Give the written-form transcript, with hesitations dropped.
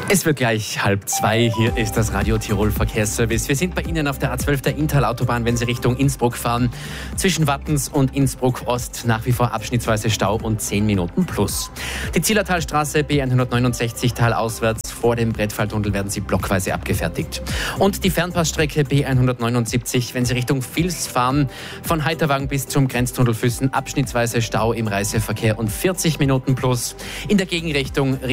Es wird gleich 1:30. Hier ist das Radio Tirol Verkehrsservice. Wir sind bei Ihnen auf der A12 der Inntal-Autobahn, wenn Sie Richtung Innsbruck fahren. Zwischen Wattens und Innsbruck Ost nach wie vor abschnittsweise Stau und 10 Minuten plus. Die Zillertalstraße B169 talauswärts vor dem Brettfalltunnel werden Sie blockweise abgefertigt. Und die Fernpassstrecke B179, wenn Sie Richtung Vils fahren, von Heiterwagen bis zum Grenztunnel Füssen abschnittsweise Stau im Reiseverkehr und 40 Minuten plus. In der Gegenrichtung